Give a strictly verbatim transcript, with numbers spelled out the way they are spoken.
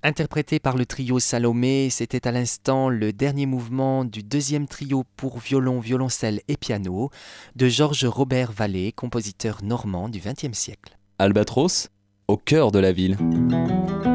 Interprété par le trio Salomé, c'était à l'instant le dernier mouvement du deuxième trio pour violon, violoncelle et piano de Georges Robert Vallée, compositeur normand du vingtième siècle. Albatros, au cœur de la ville.